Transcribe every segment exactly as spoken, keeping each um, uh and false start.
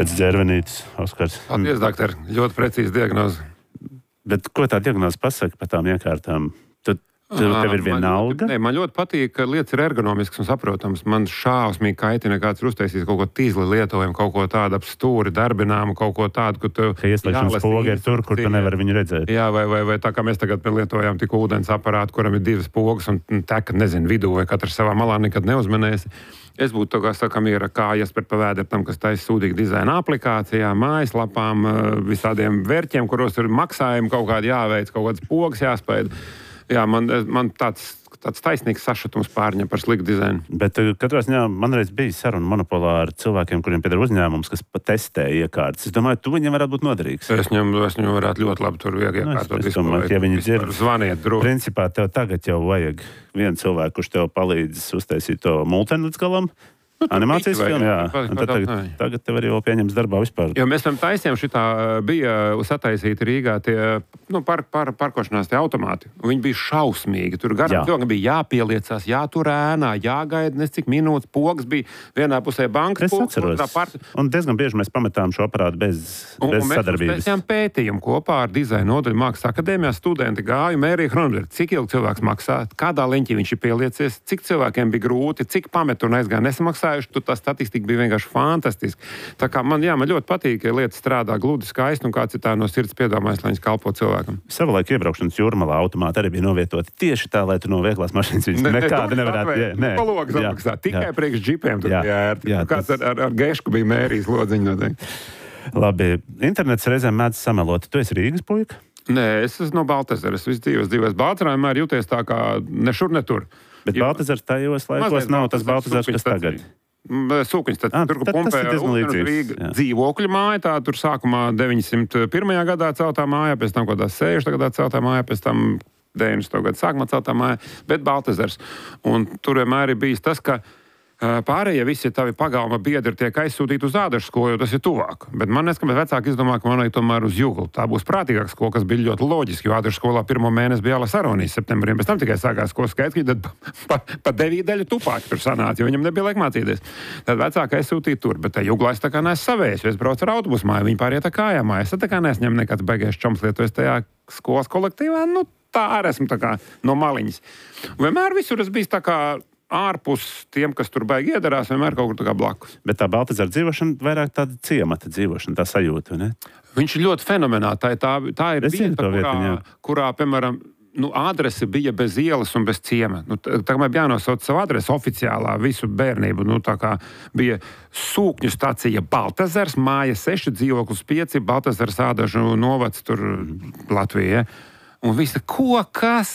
Pēc dzērvenītes, Oskars. Paldies, doktor. Ļoti precīzi diagnoze. Bet ko tā diagnoze pasaka par tām iekārtām? Tu, tu, tev ir viena alga? Nē, man ļoti patīk, ka lietas ir ergonomiskas un saprotams. Man šausmīgi kaitina, kāds ir uztaisījis kaut ko tīzli lietojumu, kaut ko tādu ap stūri darbināmu, kaut ko tādu, ka tu... Ka ieslēgšanas poga ir tur, kur tu nevari viņu redzēt. Jā, vai, vai, vai tā kā mēs tagad lietojām tik ūdens aparātu, kuram ir divas pogas un tek, nezinu, vidū, vai katrs savā malā nekad neuzmanēsi. Es būtu tā kā sakam, ir kājas par pavēdru tam, kas taisa sūdīgi dizaina aplikācijām, mājaslapām, visādiem vērķiem, kuros ir maksājumi kaut kādi jāveic, kaut kādas pogas jāspēj. Jā, man, man tāds, tāds taisnīgs sašutums pārņem par sliktu dizainu. Bet katrā ziņā man reiz bija saruna monopolā ar cilvēkiem, kuriem pieder uzņēmums, kas testē iekārtas. Es domāju, tu viņam varētu būt noderīgs. Es viņam, es viņam varētu ļoti labi tur viegli iekārtot. Es domāju, ja viņi dzird, zvaniet droši. Principā tev tagad jau vajag vienu cilvēku, kurš tev palīdz uztaisīt to multeni līdz galam. Nu, animācijas filmu, jā. Un tad tagad, tagad tev arī jau pieņems darbā vispār. Jo mēs tam taisījām, šitā bija sataisīti Rīgā tie, nu, par, par, parkošanās tie automāti. Viņi bija šausmīgi. Tur garām cilvēkam bija jāpieliecās, jātur ēnā, jāgaida, nes cik minūtes, pogas bija vienā pusē bankas. Es atceros. Part... Un diezgan bieži mēs pametām šo aparātu bez, un, bez un sadarbības. Mēs taisījām pētījumu kopā ar dizaina nodaļu Mākslas akadēmijā. Studenti gāja, mērīja chronometru, cik ilgi cilvēks maksā, kādā leņķī viņš ir pieliecies, cik cilvēkiem bija grūti, cik pamet un aizgāja nesamaksā. Tur tā statistika bija vienkārši fantastiska. Tā kā man, jā, man ļoti patīk, ja lietas strādā gludi skaisti un kāds ir tā no sirds piedomājis, lai viņš kalpo cilvēkam. Savulaik iebraukšanas Jūrmalā automāti arī bija novietoti tieši tā, lai tu no vieglās mašīnas viņus ne, nekādi nevarētu. Jā, nē, palogas apmaksā. Tikai jā. Priekš džipiem tur jā, bija ērti. Jā, kāds tas... ar, ar, ar gešku bija mērījis lodziņu noteikti. Labi, internets reizēm mēdz samelot. Tu esi Rīgas puika? Nē, es esmu no Baltasaras. Es dzīvoju dzīvoju Baltasarā, vienmēr jūties tā kā ne šur, ne tur. Bet jo... Baltasars tajos laikos nav tas Baltasars, kas tagad. Sūkņš, tad ah, tur, kur pumpēja Rīga dzīvokļu māja, tā tur sākumā deviņsimt pirmajā gadā celtā māja, pēc tam kādā sešdesmitā gadā celtā māja, pēc tam deviņdesmitā gadā sākumā celtā māja, bet Baltasars. Un tur vienmēr ir bijis tas, ka pārējie visi tavi pagalma biedri tiek aizsūtīti uz Ādašu skolu, jo tas ir tuvāk. Bet man neskapēc vecāki izdomā, ka man vajag tomēr uz Juglu. Tā būs prātīgāka skola, kas bija ļoti loģiski, jo Ādašu skolā pirmo mēnesi bija jālasa Aronijas septembrī, pēc tam tikai sākās skolas skaits, tad pa, pa devīt daļu tupāk tur sanāca, jo viņam nebija laika mācīties. Tad vecāki aizsūtīja tur, bet Juglā es tā kā neesmu savējis, jo es braucu ar autobusu māju, viņi pāriet tā kājā mājas. Es tā kā nesņem nekāds baigais čoms lietojis tajā skolas kolektīvā, nu tā arī esmu tā kā no maliņas. Un vienmēr visur es biju tā kā ārpus tiem, kas tur baigi iedarās, vienmēr kaut kur tā kā blakus. Bet tā Baltasara dzīvošana vairāk tāda ciemata dzīvošana, tā sajūta, ne? Viņš ir ļoti fenomenāli. Tā, tā, tā ir es vieta, kurā, vietiņā. kurā, piemēram, nu, adrese bija bez ielas un bez ciema. Nu, tā kā bija jānosauc savu adresi oficiālā visu bērnību. Nu, tā kā bija Sūkņu stacija Baltasars, māja seši, dzīvoklis pieci, Baltasars Ādažu novads tur Latvijā. Un visi, ko, kas,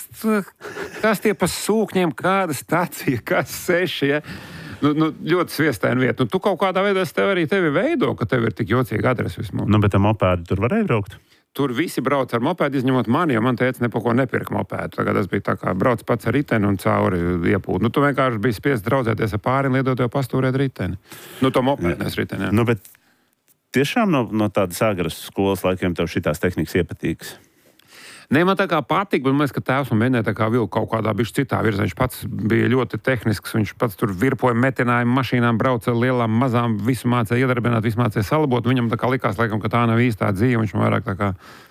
kas tie pa sūkņiem, kāda stacija, kas seši, ja? Nu, nu, ļoti sviestaina vieta. Nu, tu kaut kādā veidā tev arī tevi veido, ka tev ir tik jocīga adrese vismaz. Nu, bet ar mopēdu tur varēja braukt? Tur visi brauc ar mopēdu, izņemot mani, jo man teica, nepo ko nepirka mopēdu. Tagad tas bija tā kā brauc pats ar riteni un cauri iepūt. Nu, tu vienkārši biji spiests draudzēties ar pāri, liedot jau pastūrēt riteni. Nu, to mopēdu nes riteni. Nu, bet tiešām no, no tādas agras skolas laikiem tev šitās tehnikas iepatīgas? Nē, man tā kā patīk, bet man liekas, ka tēvs un mēnē tā kā vilka kaut kādā bišķi citā virzā. Viņš pats bija ļoti tehnisks, viņš pats tur virpoja metinājumu mašīnām, brauca lielām, mazām, visu mācīja iedarbināt, visu mācīja salabot. Viņam tā kā likās, laikam, ka tā nav īstā dzīve, viņš vairāk tā kā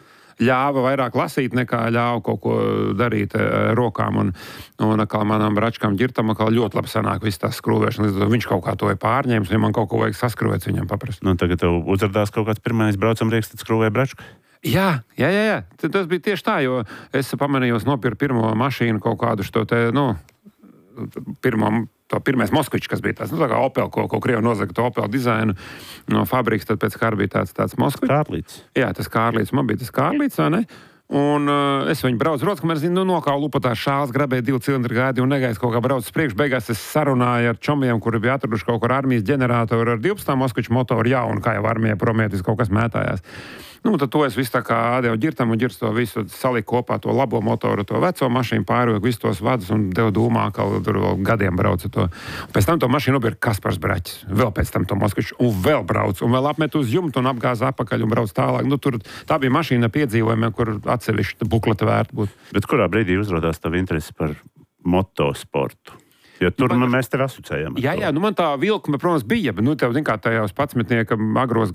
ļāva vairāk lasīt, nekā ļāva kaut ko darīt e, rokām. Un, un atkal manām bračkām ģirtam atkal ļoti labi sanāk viss tās skrūvēšanas. Viņš kaut kā to ir pārņēmis, ja man kaut ko vajag saskrūvēt, viņam paprast. Nu, tagad tev uzradās kaut kāds pirmais braucamrieks, tad skrūvēja bračku? Jā, jā, jā, jā. Tas bija tieši tā, jo es pamanījos nopirkt pirmo mašīnu kaut kādu šo te, nu, pirmo, to pirmais Moskvičs, kas bija tāds, nu, tā kā Opel, ko, ko Krievi nozaga to Opel dizainu no fabrikas, tad pēc kara bija tāds, tāds Moskvičs. Kārlīts. Jā, tas Kārlīts, man bija tas Kārlīts, vai ne? Un uh, es viņu braucu rodas, kamēr zinu, nu, nokālu lupatās šāls, grabēju divu cilindru gādi un negaisu kaut kā braucu uz priekšu. Beigās es sarunāju ar čomiem, kuri bija atraduši kaut kur armijas ģeneratoru ar divpadsmit Moskviču motoru jaunu, kā jau armijā Promētis kaut kas mētājās. Nu, tad to es visu tā kā ādēju ģirtam un ģirts to visu saliku kopā, to labo motoru, to veco mašīnu, pārēju visus tos vadus un devu dūmā, ka tur vēl gadiem braucu to. Un pēc tam to mašīnu nopirka Kaspars Braķis, vēl pēc tam to Moskviču, un vēl braucu, un vēl apmet uz jumtu un apgāza apakaļ un brauc tālāk. Nu, tur tā bija mašīna piedzīvojumiem, kur atsevišķi bukleta vērta būt. Bet kurā brīdī uzrodās tava interesi par motosportu? Jo tur nu, mēs tevi asociējam. Jā, jā, nu man tā vilkme, protams, bija, bet nu tev, zin kā, tajos patsmetnieka agros